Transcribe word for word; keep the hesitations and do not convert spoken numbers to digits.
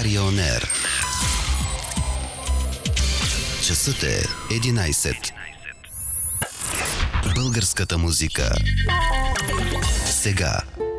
България On Air. Часът е единайсет. Българската музика. Сега.